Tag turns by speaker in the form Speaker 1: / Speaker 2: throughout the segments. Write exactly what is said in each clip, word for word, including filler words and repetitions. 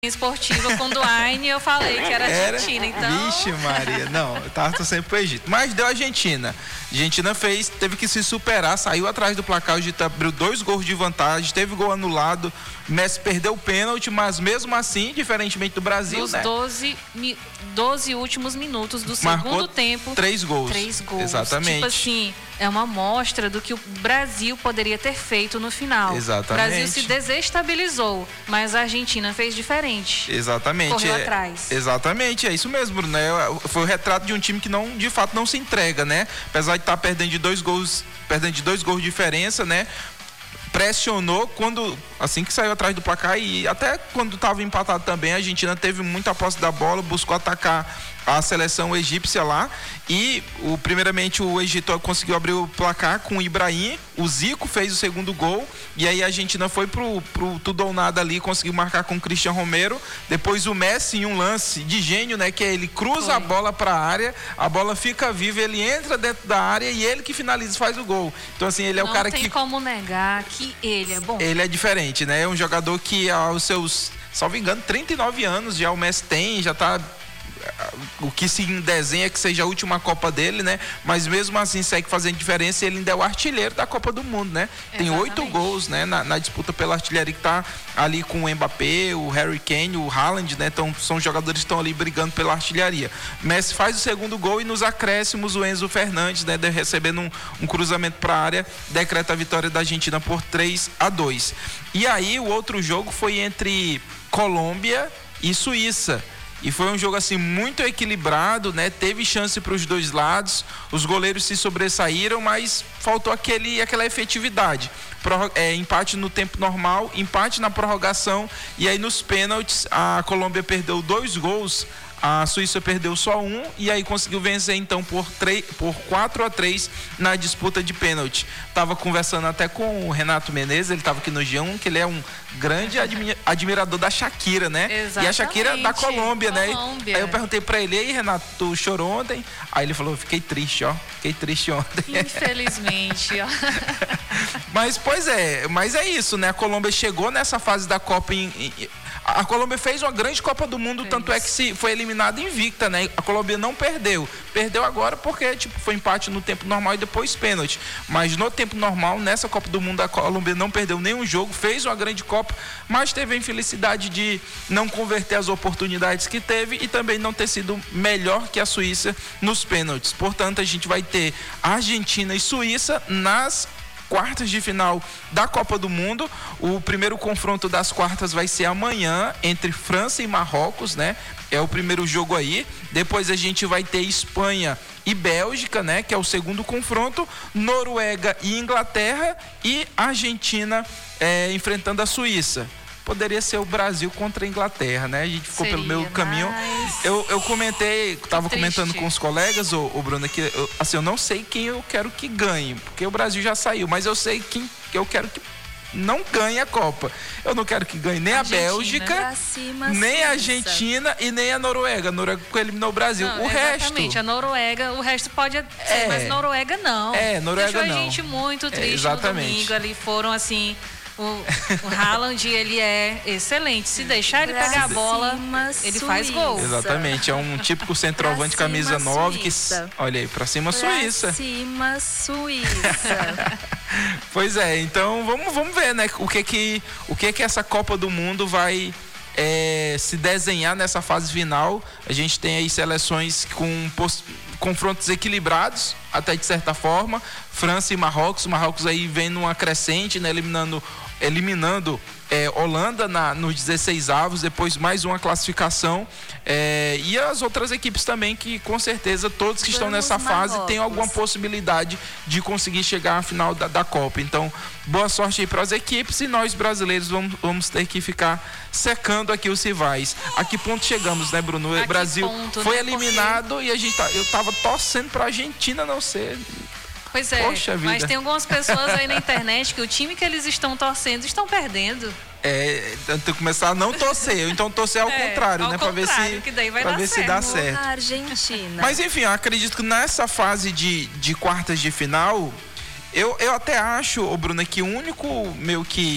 Speaker 1: esportiva com o Duane, eu falei que era Argentina, então...
Speaker 2: Vixe Maria, não, eu tava torcendo pro Egito. Mas deu a Argentina. A Argentina fez, teve que se superar, saiu atrás do placar, o Egito abriu dois gols de vantagem, teve gol anulado, Messi perdeu o pênalti, mas mesmo assim, diferentemente do Brasil,
Speaker 1: Nos
Speaker 2: né?
Speaker 1: doze, doze últimos minutos do
Speaker 2: Marcou
Speaker 1: segundo tempo...
Speaker 2: três gols.
Speaker 1: Três gols.
Speaker 2: Exatamente.
Speaker 1: Tipo assim, é uma amostra do que o Brasil poderia ter feito no final.
Speaker 2: Exatamente.
Speaker 1: O Brasil se desestabilizou, mas a Argentina fez diferente.
Speaker 2: Exatamente.
Speaker 1: Correu
Speaker 2: é,
Speaker 1: atrás.
Speaker 2: Exatamente, é isso mesmo, Bruno, né? Foi o retrato de um time que não, de fato, não se entrega, né? Apesar de estar perdendo de dois gols, perdendo de dois gols de diferença, né? Pressionou quando, assim que saiu atrás do placar, e até quando estava empatado também, a Argentina teve muita posse da bola, buscou atacar a seleção egípcia lá, e o, primeiramente o Egito conseguiu abrir o placar com o Ibrahim, o Zico fez o segundo gol, e aí a Argentina foi pro, pro tudo ou nada ali, conseguiu marcar com o Cristian Romero, depois o Messi em um lance de gênio, né, que é ele cruza foi. a bola para a área, a bola fica viva, ele entra dentro da área e ele que finaliza e faz o gol. Então assim, ele é
Speaker 1: Não
Speaker 2: o cara que...
Speaker 1: Não tem como negar que ele é bom.
Speaker 2: Ele é diferente, né, é um jogador que aos seus, salvo engano, trinta e nove anos já o Messi tem, já tá... O que se desenha que seja a última Copa dele, né? Mas mesmo assim segue fazendo diferença, e ele ainda é o artilheiro da Copa do Mundo, né? Tem oito gols, né? Na, na disputa pela artilharia, que tá ali com o Mbappé, o Harry Kane, o Haaland, né? Então são jogadores que estão ali brigando pela artilharia. Messi faz o segundo gol e nos acréscimos o Enzo Fernandes, né? Recebendo um, um cruzamento para a área, decreta a vitória da Argentina por três a dois. E aí o outro jogo foi entre Colômbia e Suíça. E foi um jogo assim muito equilibrado, né? Teve chance para os dois lados, os goleiros se sobressaíram, mas faltou aquele, aquela efetividade. Pro, é, empate no tempo normal, empate na prorrogação, e aí nos pênaltis a Colômbia perdeu dois gols, a Suíça perdeu só um, e aí conseguiu vencer então por, três, por quatro a três na disputa de pênalti. Tava conversando até com o Renato Menezes, ele tava aqui no G um, que ele é um grande admi- admirador da Shakira, né?
Speaker 1: Exatamente.
Speaker 2: E a Shakira é da Colômbia,
Speaker 1: Colômbia,
Speaker 2: né? Aí eu perguntei pra ele, e aí, Renato, tu chorou ontem? Aí ele falou, fiquei triste, ó, fiquei triste ontem.
Speaker 1: Infelizmente, ó.
Speaker 2: Mas, pois é, mas é isso, né? A Colômbia chegou nessa fase da Copa em... em A Colômbia fez uma grande Copa do Mundo, fez. Tanto é que se foi eliminada invicta, né? A Colômbia não perdeu. Perdeu agora porque tipo, foi empate no tempo normal e depois pênalti. Mas no tempo normal, nessa Copa do Mundo, a Colômbia não perdeu nenhum jogo, fez uma grande Copa, mas teve a infelicidade de não converter as oportunidades que teve e também não ter sido melhor que a Suíça nos pênaltis. Portanto, a gente vai ter Argentina e Suíça nas quartas de final da Copa do Mundo. O primeiro confronto das quartas vai ser amanhã entre França e Marrocos, né? É o primeiro jogo aí. Depois a gente vai ter Espanha e Bélgica, né? Que é o segundo confronto. Noruega e Inglaterra e Argentina é, enfrentando a Suíça. Poderia ser o Brasil contra a Inglaterra, né? A gente ficou
Speaker 1: Seria,
Speaker 2: pelo meio caminho.
Speaker 1: mas...
Speaker 2: Eu, eu comentei, estava comentando com os colegas, o, o Bruno, que eu, assim, eu não sei quem eu quero que ganhe, porque o Brasil já saiu, mas eu sei quem que eu quero que não ganhe a Copa. Eu não quero que ganhe nem Argentina, a Bélgica, cima, nem a Argentina e nem a Noruega. A Noruega eliminou o Brasil.
Speaker 1: Não,
Speaker 2: o
Speaker 1: exatamente,
Speaker 2: resto...
Speaker 1: a Noruega, o resto pode ser,
Speaker 2: é,
Speaker 1: mas Noruega não.
Speaker 2: É, Noruega
Speaker 1: Deixou
Speaker 2: não.
Speaker 1: a gente muito triste
Speaker 2: é, exatamente.
Speaker 1: no domingo. Ali foram assim... O, o Haaland, ele é excelente. Se deixar ele pegar a bola, ele faz gol.
Speaker 2: Exatamente, é um típico centroavante camisa nove que, olha aí, pra cima Suíça.
Speaker 3: Pra cima Suíça.
Speaker 2: Pois é, então vamos, vamos ver, né, o que que, o que que essa Copa do Mundo vai é, se desenhar nessa fase final. A gente tem aí seleções com post... confrontos equilibrados, até de certa forma. França e Marrocos, Marrocos aí vem numa crescente, né, eliminando, eliminando é, Holanda na, nos dezesseis avos, depois mais uma classificação, é, e as outras equipes também, que com certeza todos que Vamos estão nessa Marrocos. fase têm alguma possibilidade de conseguir chegar à final da, da Copa. Então, boa sorte aí para as equipes, e nós brasileiros vamos, vamos ter que ficar secando aqui os rivais. A que ponto chegamos, né, Bruno? O Brasil ponto, foi né? eliminado Porque... e a gente tá, eu tava torcendo para a Argentina não ser...
Speaker 1: Pois é, Poxa mas vida. Tem algumas pessoas aí na internet que o time que eles estão torcendo estão perdendo.
Speaker 2: É, então começar a não torcer, então torcer ao é, contrário,
Speaker 1: ao
Speaker 2: né?
Speaker 1: Para
Speaker 2: ver se,
Speaker 1: que daí vai
Speaker 2: pra
Speaker 1: dar
Speaker 2: ver
Speaker 1: certo.
Speaker 2: se dá certo.
Speaker 3: A Argentina.
Speaker 2: Mas enfim, eu acredito que nessa fase de, de quartas de final, eu, eu até acho, ô Bruna, que o único meio que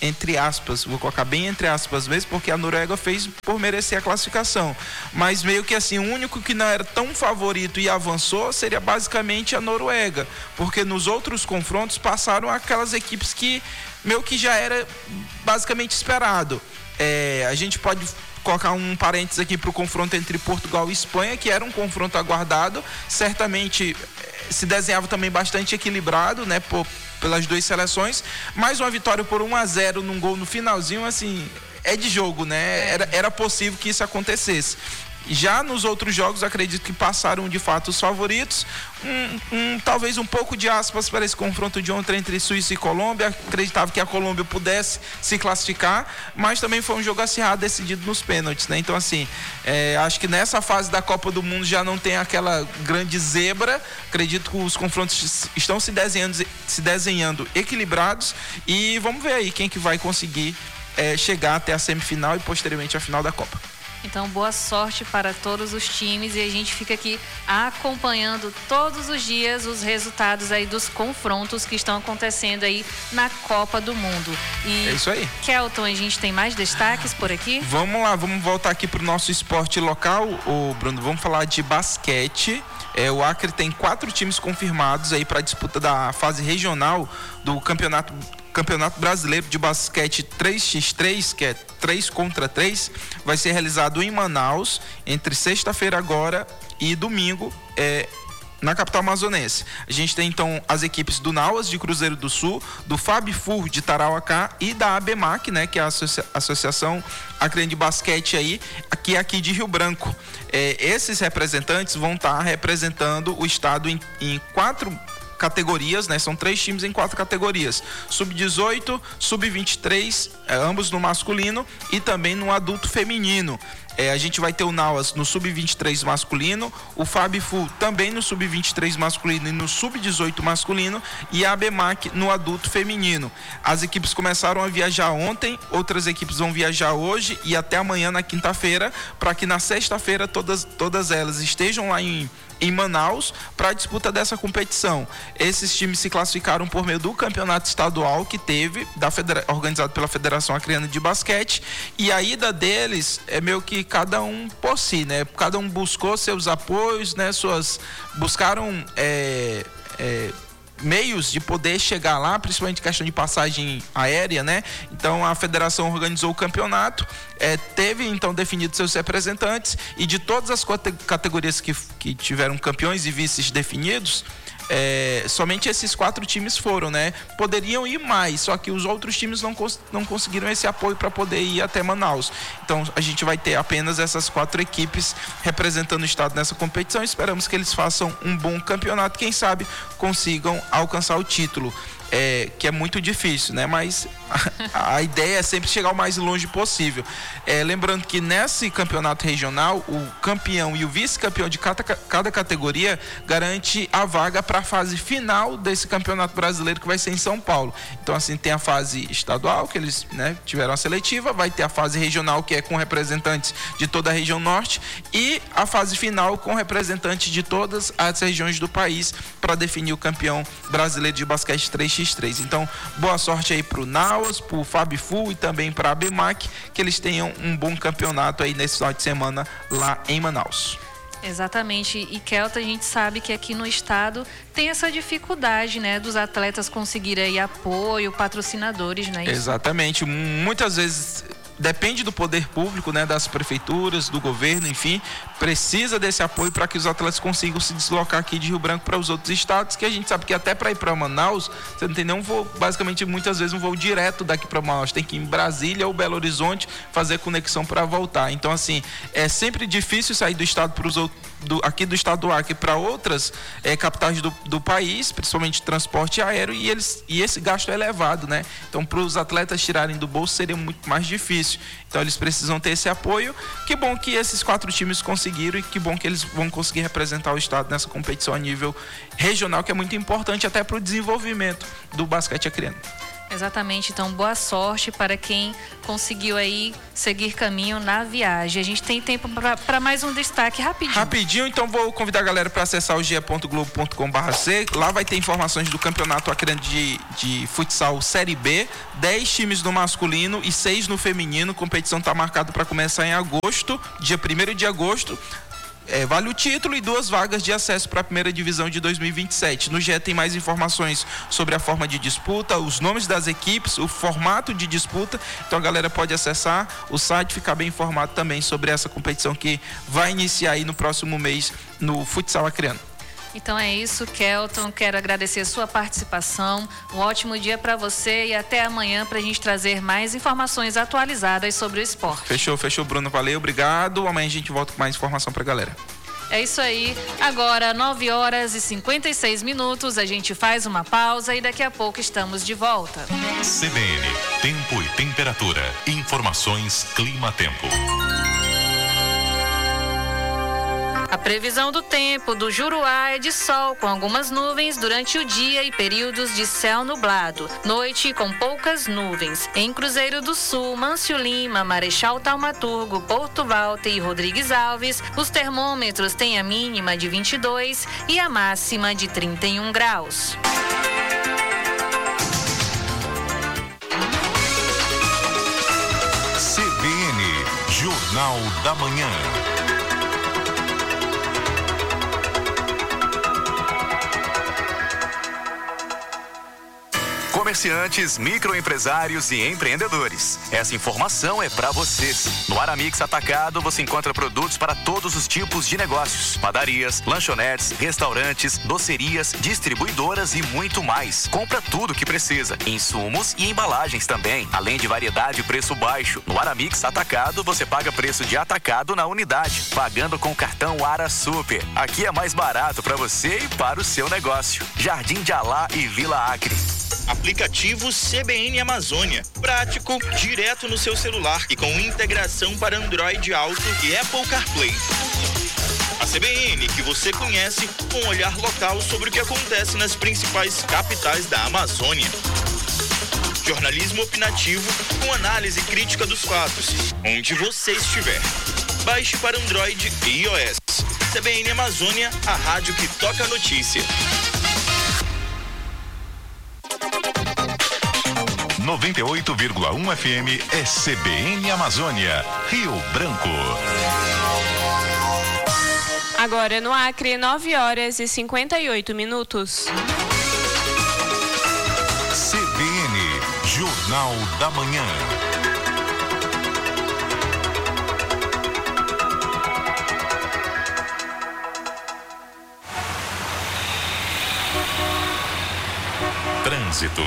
Speaker 2: entre aspas, vou colocar bem entre aspas mesmo, porque a Noruega fez por merecer a classificação. Mas meio que assim, o único que não era tão favorito e avançou seria basicamente a Noruega, porque nos outros confrontos passaram aquelas equipes que meio que já era basicamente esperado. É, a gente pode colocar um parênteses aqui para o confronto entre Portugal e Espanha, que era um confronto aguardado, certamente se desenhava também bastante equilibrado, né, por, pelas duas seleções, mas uma vitória por um a zero num gol no finalzinho, assim, é de jogo, né, era, era possível que isso acontecesse. Já nos outros jogos, acredito que passaram de fato os favoritos. Um, um, talvez um pouco de aspas para esse confronto de ontem entre Suíça e Colômbia. Acreditava que a Colômbia pudesse se classificar, mas também foi um jogo acirrado, decidido nos pênaltis, né? Então, assim, é, acho que nessa fase da Copa do Mundo já não tem aquela grande zebra. Acredito que os confrontos estão se desenhando, se desenhando equilibrados. E vamos ver aí quem que vai conseguir é, chegar até a semifinal e posteriormente a final da Copa.
Speaker 1: Então, boa sorte para todos os times e a gente fica aqui acompanhando todos os dias os resultados aí dos confrontos que estão acontecendo aí na Copa do Mundo. E
Speaker 2: é isso aí.
Speaker 1: Kelton, a gente tem mais destaques por aqui?
Speaker 2: Vamos lá, vamos voltar aqui para o nosso esporte local, ô Bruno, vamos falar de basquete. É, o Acre tem quatro times confirmados aí para a disputa da fase regional do campeonato Campeonato Brasileiro de Basquete três por três, que é três contra três, vai ser realizado em Manaus entre sexta-feira agora e domingo, é, na capital amazonense. A gente tem então as equipes do Nauas de Cruzeiro do Sul, do Fabifur de Tarauacá e da ABMAC, né, que é a Associa- Associação Acreana de Basquete aí, aqui, aqui de Rio Branco. É, esses representantes vão estar representando o estado em, em quatro categorias, né? São três times em quatro categorias: sub dezoito, sub vinte e três, é, ambos no masculino, e também no adulto feminino. É, a gente vai ter o Nauas no sub vinte e três masculino, o Fabifu também no sub vinte e três masculino e no sub dezoito masculino, e a ABMAC no adulto feminino. As equipes começaram a viajar ontem, outras equipes vão viajar hoje e até amanhã na quinta-feira, para que na sexta-feira todas, todas elas estejam lá em em Manaus para a disputa dessa competição. Esses times se classificaram por meio do campeonato estadual que teve, da federa- organizado pela Federação Acreana de Basquete, e a ida deles é meio que cada um por si, né? Cada um buscou seus apoios, né? Suas, buscaram é, é, meios de poder chegar lá, principalmente questão de passagem aérea, né? Então a federação organizou o campeonato, é, teve então definido seus representantes, e de todas as categorias que, que tiveram campeões e vices definidos, É, somente esses quatro times foram, né? Poderiam ir mais, só que os outros times não, cons- não conseguiram esse apoio para poder ir até Manaus. Então a gente vai ter apenas essas quatro equipes representando o estado nessa competição. Esperamos que eles façam um bom campeonato, quem sabe consigam alcançar o título. É, que é muito difícil, né? Mas a, a ideia é sempre chegar o mais longe possível. É, lembrando que nesse campeonato regional, o campeão e o vice-campeão de cada, cada categoria garante a vaga para a fase final desse campeonato brasileiro, que vai ser em São Paulo. Então, assim, tem a fase estadual, que eles, né, tiveram a seletiva, vai ter a fase regional, que é com representantes de toda a região norte, e a fase final com representantes de todas as regiões do país para definir o campeão brasileiro de basquete três por três. Então, boa sorte aí pro Nauas, pro Fabifu e também pra ABMAC, que eles tenham um bom campeonato aí nesse final de semana lá em Manaus.
Speaker 1: Exatamente, e Kelton, a gente sabe que aqui no estado tem essa dificuldade, né, dos atletas conseguirem aí apoio, patrocinadores, né?
Speaker 2: Exatamente, muitas vezes depende do poder público, né, das prefeituras, do governo, enfim, precisa desse apoio para que os atletas consigam se deslocar aqui de Rio Branco para os outros estados, que a gente sabe que até para ir para Manaus, você não tem nenhum voo, basicamente muitas vezes um voo direto daqui para Manaus, tem que ir em Brasília ou Belo Horizonte fazer conexão para voltar. Então, assim, é sempre difícil sair do estado para os outros, do, aqui do estado do Acre para outras é, capitais do, do país, principalmente transporte aéreo, e, eles, e esse gasto é elevado, né? Então, para os atletas tirarem do bolso seria muito mais difícil. Então eles precisam ter esse apoio. Que bom que esses quatro times conseguiram e que bom que eles vão conseguir representar o estado nessa competição a nível regional, que é muito importante até para o desenvolvimento do basquete acreano.
Speaker 1: Exatamente, então boa sorte para quem conseguiu aí seguir caminho na viagem. A gente tem tempo para mais um destaque rapidinho.
Speaker 2: Rapidinho, então vou convidar a galera para acessar o ge ponto globo ponto com barra c. Lá vai ter informações do campeonato acreano de, de futsal Série B. dez times no masculino e seis no feminino. A competição está marcada para começar em agosto, dia primeiro de agosto. É, vale o título e duas vagas de acesso para a primeira divisão de dois mil e vinte e sete. No G E tem mais informações sobre a forma de disputa, os nomes das equipes, o formato de disputa. Então a galera pode acessar o site, ficar bem informado também sobre essa competição que vai iniciar aí no próximo mês no futsal acreano.
Speaker 1: Então é isso, Kelton. Quero agradecer a sua participação. Um ótimo dia para você e até amanhã para a gente trazer mais informações atualizadas sobre o esporte.
Speaker 2: Fechou, fechou, Bruno. Valeu, obrigado. Amanhã a gente volta com mais informação para a galera.
Speaker 1: É isso aí. Agora, nove horas e cinquenta e seis minutos. A gente faz uma pausa e daqui a pouco estamos de volta.
Speaker 4: C B N, tempo e temperatura. Informações Clima-Tempo.
Speaker 1: A previsão do tempo do Juruá é de sol com algumas nuvens durante o dia e períodos de céu nublado. Noite com poucas nuvens. Em Cruzeiro do Sul, Mâncio Lima, Marechal Taumaturgo, Porto Walter e Rodrigues Alves, os termômetros têm a mínima de vinte e dois e a máxima de trinta e um graus.
Speaker 4: C B N, Jornal da Manhã. Comerciantes, microempresários e empreendedores. Essa informação é para vocês. No Aramix Atacado você encontra produtos para todos os tipos de negócios: padarias, lanchonetes, restaurantes, docerias, distribuidoras e muito mais. Compra tudo que precisa, insumos e embalagens também, além de variedade e preço baixo. No Aramix Atacado você paga preço de atacado na unidade, pagando com o cartão Ara Super. Aqui é mais barato para você e para o seu negócio. Jardim de Alá e Vila Acre.
Speaker 5: Aplicativo C B N Amazônia. Prático, direto no seu celular e com integração para Android Auto e Apple CarPlay. A C B N que você conhece, com um olhar local sobre o que acontece nas principais capitais da Amazônia. Jornalismo opinativo com análise crítica dos fatos, onde você estiver. Baixe para Android e iOS. C B N Amazônia, a rádio que toca a notícia.
Speaker 4: noventa e oito vírgula um F M é C B N Amazônia, Rio Branco.
Speaker 6: Agora no Acre, nove horas e cinquenta e oito minutos.
Speaker 4: C B N, Jornal da Manhã. Trânsito.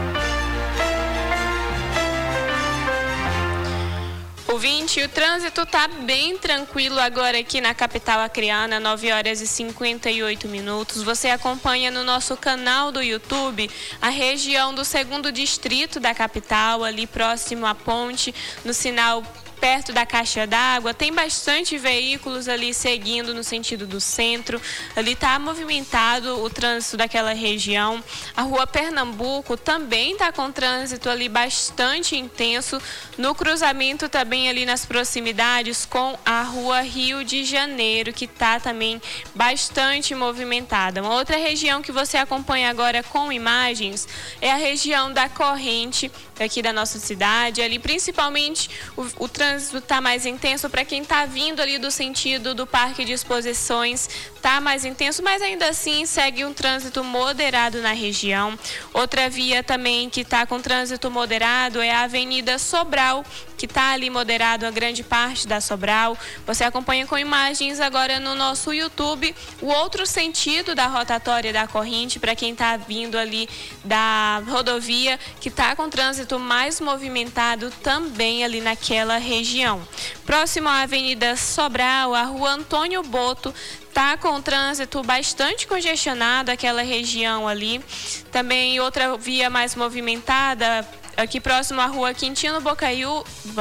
Speaker 6: Ouvinte, o trânsito está bem tranquilo agora aqui na capital acreana, nove horas e cinquenta e oito minutos. Você acompanha no nosso canal do YouTube a região do segundo distrito da capital, ali próximo à ponte, no sinal perto da caixa d'água. Tem bastante veículos ali seguindo no sentido do centro. Ali está movimentado o trânsito daquela região. A rua Pernambuco também está com trânsito ali bastante intenso. No cruzamento também ali nas proximidades com a rua Rio de Janeiro, que está também bastante movimentada. Uma outra região que você acompanha agora com imagens é a região da Corrente, aqui da nossa cidade. Ali principalmente o, o trânsito está mais intenso para quem está vindo ali do sentido do Parque de Exposições. Está mais intenso, mas ainda assim segue um trânsito moderado na região. Outra via também que está com trânsito moderado é a Avenida Sobral, que está ali moderado a grande parte da Sobral. Você acompanha com imagens agora no nosso YouTube o outro sentido da rotatória da Corrente, para quem está vindo ali da rodovia, que está com trânsito mais movimentado também ali naquela região. Próximo à Avenida Sobral, a rua Antônio Boto está com trânsito bastante congestionado, aquela região ali. Também outra via mais movimentada, aqui próximo à rua Quintino Bocaiúva,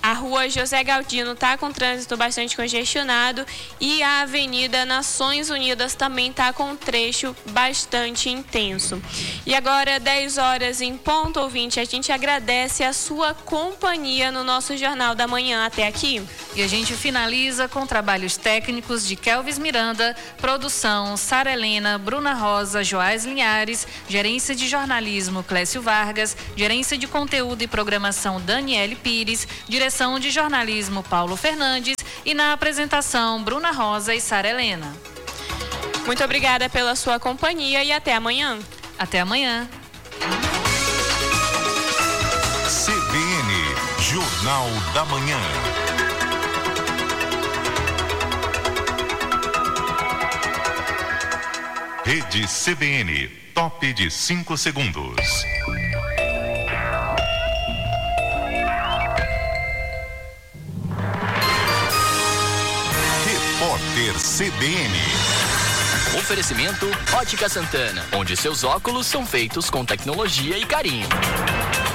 Speaker 6: A rua José Galdino está com trânsito bastante congestionado e a Avenida Nações Unidas também está com um trecho bastante intenso. E agora, dez horas em ponto, ouvinte, a gente agradece a sua companhia no nosso Jornal da Manhã até aqui.
Speaker 1: E a gente finaliza com trabalhos técnicos de Kelvis Miranda, produção Sara Helena, Bruna Rosa, Joás Linhares, gerência de jornalismo Clécio Vargas, gerência de conteúdo e programação Daniele Pires, direção de jornalismo Paulo Fernandes e na apresentação Bruna Rosa e Sara Helena.
Speaker 6: Muito obrigada pela sua companhia e até amanhã.
Speaker 1: Até amanhã.
Speaker 7: C B N, Jornal da Manhã. Rede C B N, top de cinco segundos. Repórter C B N.
Speaker 8: Oferecimento Ótica Santana, onde seus óculos são feitos com tecnologia e carinho.